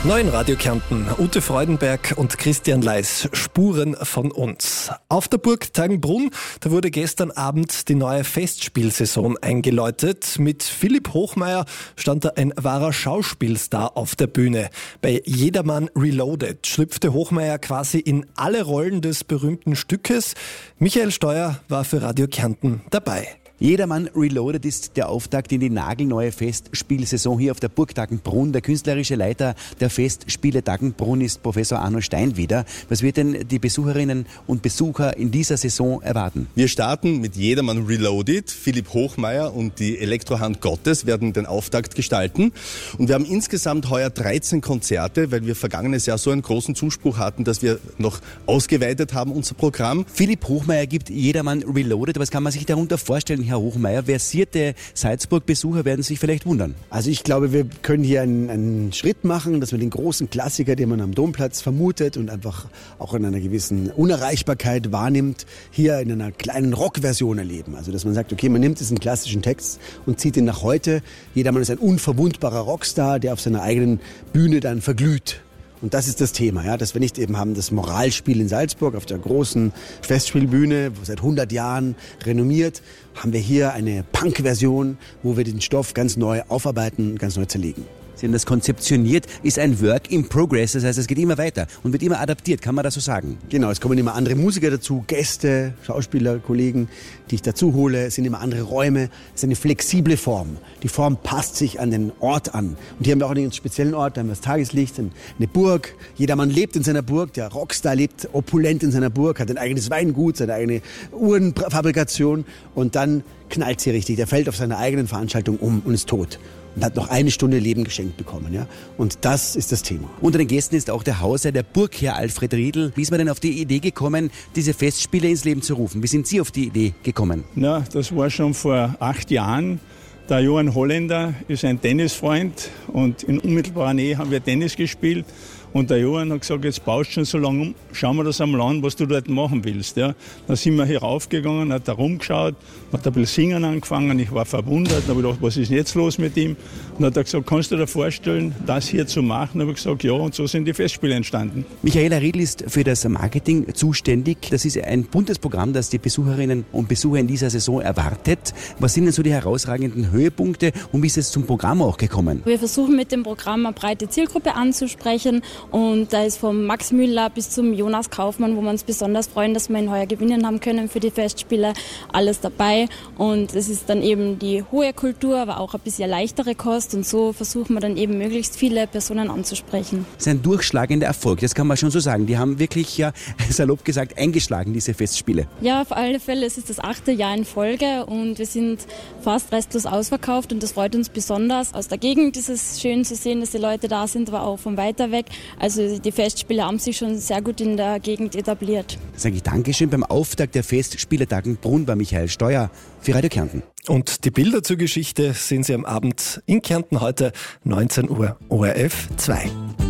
Neu in Radio Kärnten, Ute Freudenberg und Christian Leis, Spuren von uns. Auf der Burg Tagenbrunn, da wurde gestern Abend die neue Festspielsaison eingeläutet. Mit Philipp Hochmeier stand da ein wahrer Schauspielstar auf der Bühne. Bei Jedermann Reloaded schlüpfte Hochmeier quasi in alle Rollen des berühmten Stückes. Michael Steuer war für Radio Kärnten dabei. Jedermann Reloaded ist der Auftakt in die nagelneue Festspielsaison hier auf der Burg Tagenbrunn. Der künstlerische Leiter der Festspiele Tagenbrunn ist Professor Arno Steinwieder. Was wird denn die Besucherinnen und Besucher in dieser Saison erwarten? Wir starten mit Jedermann Reloaded. Philipp Hochmeier und die Elektrohand Gottes werden den Auftakt gestalten. Und wir haben insgesamt heuer 13 Konzerte, weil wir vergangenes Jahr so einen großen Zuspruch hatten, dass wir noch ausgeweitet haben, unser Programm. Philipp Hochmeier gibt Jedermann Reloaded. Was kann man sich darunter vorstellen, Herr Hochmeier? Versierte Salzburg-Besucher werden sich vielleicht wundern. Also ich glaube, wir können hier einen Schritt machen, dass wir den großen Klassiker, den man am Domplatz vermutet und einfach auch in einer gewissen Unerreichbarkeit wahrnimmt, hier in einer kleinen Rockversion erleben. Also dass man sagt, okay, man nimmt diesen klassischen Text und zieht ihn nach heute. Jedermann ist ein unverwundbarer Rockstar, der auf seiner eigenen Bühne dann verglüht. Und das ist das Thema, ja, dass wir nicht eben haben das Moralspiel in Salzburg auf der großen Festspielbühne, seit 100 Jahren renommiert, haben wir hier eine Punk-Version, wo wir den Stoff ganz neu aufarbeiten, ganz neu zerlegen. Sie haben das konzeptioniert, ist ein Work in Progress, das heißt, es geht immer weiter und wird immer adaptiert, kann man das so sagen? Genau, es kommen immer andere Musiker dazu, Gäste, Schauspieler, Kollegen, die ich dazu hole, es sind immer andere Räume, es ist eine flexible Form. Die Form passt sich an den Ort an. Und hier haben wir auch einen speziellen Ort, da haben wir das Tageslicht, eine Burg, jedermann lebt in seiner Burg, der Rockstar lebt opulent in seiner Burg, hat ein eigenes Weingut, seine eigene Uhrenfabrikation und dann knallt sie richtig, der fällt auf seiner eigenen Veranstaltung um und ist tot. Und hat noch eine Stunde Leben geschenkt bekommen. Ja? Und das ist das Thema. Unter den Gästen ist auch der Hausherr, der Burgherr Alfred Riedl. Wie ist man denn auf die Idee gekommen, diese Festspiele ins Leben zu rufen? Wie sind Sie auf die Idee gekommen? Na, das war schon vor 8 Jahren. Der Johann Holländer ist ein Tennisfreund und in unmittelbarer Nähe haben wir Tennis gespielt. Und der Johann hat gesagt, jetzt baust du schon so lange um, schau mal das einmal an, was du dort machen willst. Ja. Dann sind wir hier raufgegangen, hat da rumgeschaut, hat ein bisschen singen angefangen, ich war verwundert, dann habe ich gedacht, was ist denn jetzt los mit ihm? Und dann hat er gesagt, kannst du dir vorstellen, das hier zu machen? Dann habe ich gesagt, ja, und so sind die Festspiele entstanden. Michaela Riedl ist für das Marketing zuständig. Das ist ein buntes Programm, das die Besucherinnen und Besucher in dieser Saison erwartet. Was sind denn so die herausragenden Höhepunkte und wie ist es zum Programm auch gekommen? Wir versuchen mit dem Programm eine breite Zielgruppe anzusprechen. Und da ist vom Max Müller bis zum Jonas Kaufmann, wo wir uns besonders freuen, dass wir ihn heuer gewinnen haben können für die Festspiele, alles dabei. Und es ist dann eben die hohe Kultur, aber auch ein bisschen leichtere Kost. Und so versuchen wir dann eben möglichst viele Personen anzusprechen. Das ist ein durchschlagender Erfolg, das kann man schon so sagen. Die haben wirklich, ja, salopp gesagt, eingeschlagen, diese Festspiele. Ja, auf alle Fälle, es ist das 8. Jahr in Folge und wir sind fast restlos ausverkauft. Und das freut uns besonders. Aus der Gegend ist es schön zu sehen, dass die Leute da sind, aber auch von weiter weg. Also die Festspiele haben sich schon sehr gut in der Gegend etabliert. Sage ich Dankeschön beim Auftakt der Festspiele Tagenbrunn bei Michael Steuer für Radio Kärnten. Und die Bilder zur Geschichte sehen Sie am Abend in Kärnten heute 19 Uhr, ORF 2.